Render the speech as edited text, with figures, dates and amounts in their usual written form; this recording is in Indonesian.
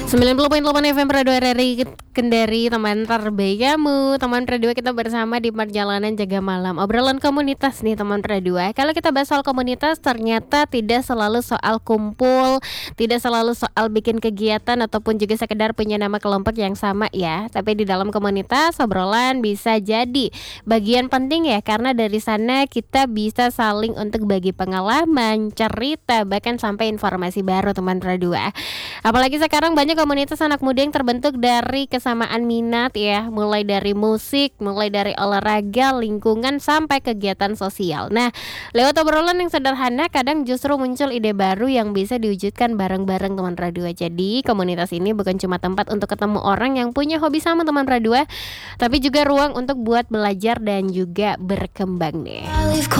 90.8 FM Radio RRI Kendari, teman terbaik kamu. Teman Radio kita bersama di perjalanan jaga malam. Obrolan komunitas nih teman Radio. Kalau kita bahas soal komunitas, ternyata tidak selalu soal kumpul, tidak selalu soal bikin kegiatan ataupun juga sekedar punya nama kelompok yang sama ya. Tapi di dalam komunitas obrolan bisa jadi bagian penting ya, karena dari sana kita bisa saling untuk bagi pengalaman, cerita, bahkan sampai informasi baru teman Radio. Apalagi sekarang banyak komunitas anak muda yang terbentuk dari kesamaan minat ya, mulai dari musik, mulai dari olahraga, lingkungan, sampai kegiatan sosial. Nah, lewat obrolan yang sederhana kadang justru muncul ide baru yang bisa diwujudkan bareng-bareng teman Radio. Jadi komunitas ini bukan cuma tempat untuk ketemu orang yang punya hobi sama teman Radio, tapi juga ruang untuk buat belajar dan juga berkembang nih.